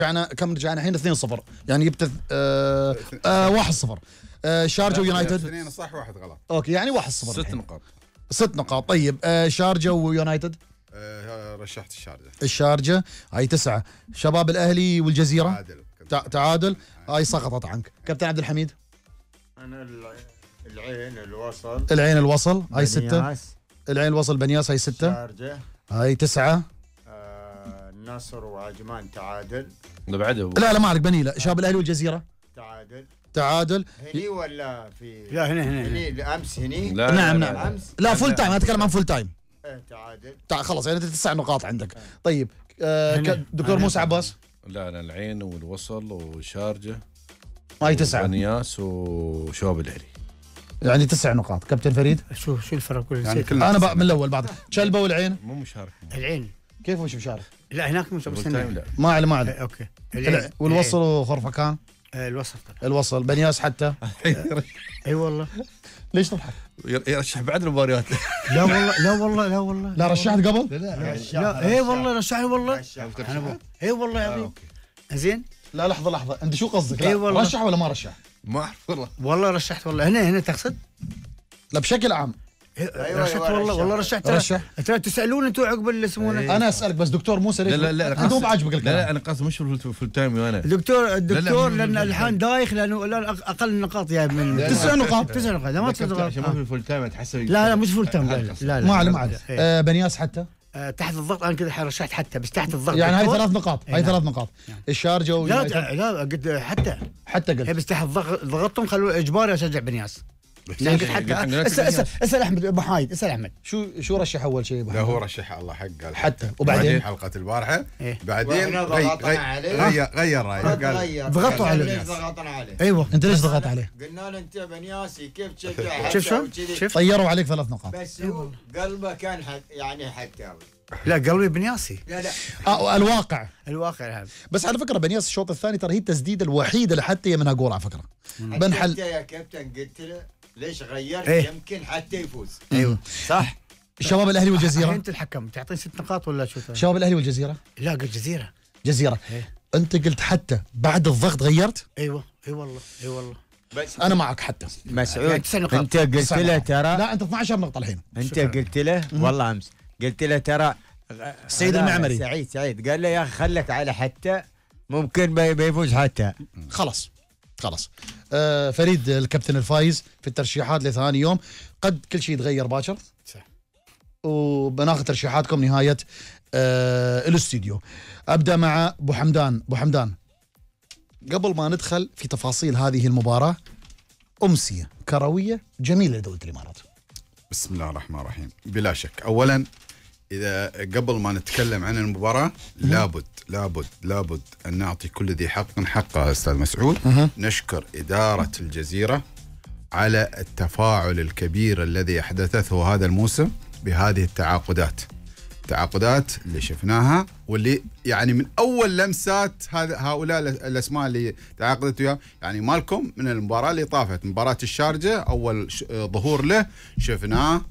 كم رجعنا الحين 2-0 يعني جبت 1-0. شارجة ويونايتد 2 صح 1 غلط. اوكي يعني 1-0 6 نقاط. 6 نقاط. طيب شارجة ويونايتد رشحت الشارجة. الشارجة هاي 9. شباب الأهلي والجزيرة تعادل هاي سقطت عنك. كابتن عبد الحميد. أنا العين الوصل. العين الوصل هاي 6. العين الوصل بنياس هاي 6. شارجة هاي 9. النصر وعجمان تعادل. بعده لا ما عليك بني. لا شباب الأهلي والجزيرة تعادل. هني ولا في؟ لا هنا امس هني. لا نعم امس لا فول تايم. اتكلم عن فول تايم. تعادل خلاص يعني 9 نقاط عندك. طيب دكتور موسى عباس. لا انا العين والوصل وشارجة هاي 9 بنياس وشباب الاهلي يعني 9 نقاط. كابتن فريد. شو الفرق يعني انا من الاول بعد شلبه والعين مو مشارك. العين كيف مش مشارك؟ لا هناك مش بس لا ما علي اوكي. والوصل وخرفكان. الوسط الوصل بنياس حتى. اي والله. ليش تضحك؟ يرشح بعد المباريات. لا والله لا رشحت قبل؟ لا اي والله رشحني والله. اي والله يا عظيم. زين. لا لحظة انت شو قصدك؟ اي والله. رشح ولا ما رشح؟ ما اعرف والله رشحت والله. هنا تقصد؟ لا بشكل عام. رشحت والله رشحت. ترى تسالون انتم عقب اللي يسمونه. انا اسالك بس دكتور موسى ليش؟ لا انت مو بعجبك الكلام. لا انا قصدي مش في التايم وانا الدكتور لان الحين دايخ لانه اقل نقاط جايب من 9 نقاط. 9 نقاط ما تضغط عشان ما في الفول تايم تحسب. لا مش فول تايم. لا ما علي. بنياس حتى تحت الضغط. انا كذا رشحت حتى بس تحت الضغط يعني هاي 3 نقاط. هاي 3 نقاط. الشارجة لا قد حتى قلت بس تحت ضغطتهم خلوا اجباري اشجع بنياس. اسال احمد ابو حايد. اسال احمد شو رشح اول شيء؟ لا هو رشح الله حقه حتى وبعدين حلقة البارحة. إيه؟ بعدين غير رايه قال ضغطوا عليه. ايوه انت ليش ضغطت عليه؟ قلنا له انت بنياسي كيف تشجع؟ شوف طيروا عليك 3 نقاط. بس هو قلبه كان يعني حكاوي. لا قلبي بنياسي. لا الواقع بس على فكره بنياس الشوط الثاني ترى هي التسديده الوحيده لحتى منها جول على فكره. بنحل يا كابتن قلت له ليش غيرت؟ يمكن حتى يفوز. ايوه صح. الشباب الاهلي والجزيره. انت الحكم تعطيني 6 نقاط ولا شو؟ الشباب الاهلي والجزيره. لا قلت جزيره. انت قلت حتى بعد الضغط غيرت. ايوه والله بس انا معك حتى مسعود. انت قلت له ترى. لا انت 12 نقطه الحين. انت قلت له والله امس قلت له ترى سعيد المعمري. سعيد قال له يا اخي خلك على حتى ممكن بيفوز حتى. خلاص فريد الكابتن الفايز في الترشيحات لثاني يوم. قد كل شيء يتغير باكر صح. وبناخذ ترشيحاتكم نهايه الاستوديو. ابدا مع ابو حمدان. قبل ما ندخل في تفاصيل هذه المباراه، امسيه كرويه جميله لدوله الامارات. بسم الله الرحمن الرحيم. بلا شك اولا إذا قبل ما نتكلم عن المباراة لابد أن نعطي كل ذي حق حقه أستاذ مسعود. نشكر إدارة الجزيرة على التفاعل الكبير الذي أحدثته هذا الموسم بهذه التعاقدات اللي شفناها، واللي يعني من أول لمسات هؤلاء الأسماء اللي تعاقدت وياهم. يعني مالكم من المباراة اللي طافت مباراة الشارجة أول ظهور له شفناه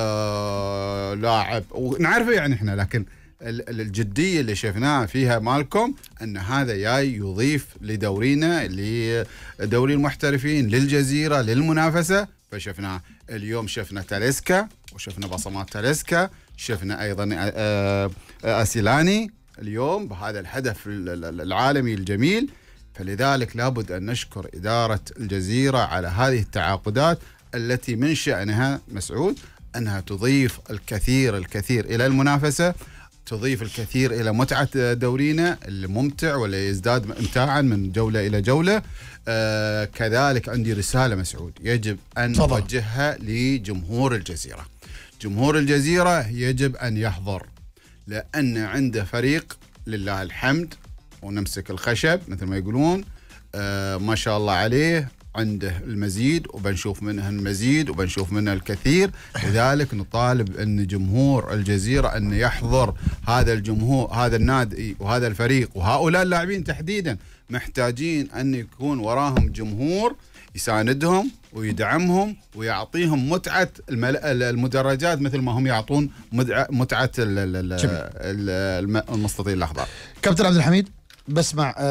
لاعب ونعرفه يعني احنا، لكن الجدية اللي شفناها فيها مالكم ان هذا جاي يضيف لدورينا لدوري المحترفين للجزيرة للمنافسة. فشفناه اليوم، شفنا تاليسكا وشفنا بصمات تاليسكا، شفنا ايضا اسيلاني اليوم بهذا الهدف العالمي الجميل. فلذلك لابد ان نشكر إدارة الجزيرة على هذه التعاقدات التي من شأنها مسعود أنها تضيف الكثير إلى المنافسة، تضيف الكثير إلى متعة دورينا الممتع ولا يزداد امتاعا من جولة إلى جولة. كذلك عندي رسالة مسعود يجب أن نوجهها لجمهور الجزيرة. جمهور الجزيرة يجب أن يحضر، لأن عنده فريق لله الحمد ونمسك الخشب مثل ما يقولون. ما شاء الله عليه، عنده المزيد وبنشوف منه المزيد وبنشوف منه الكثير. لذلك نطالب أن جمهور الجزيرة أن يحضر. هذا الجمهور، هذا النادي وهذا الفريق وهؤلاء اللاعبين تحديدا محتاجين أن يكون وراهم جمهور يساندهم ويدعمهم ويعطيهم متعة المدرجات مثل ما هم يعطون متعة المستطيل الأخضر. كابتن عبد الحميد بسمع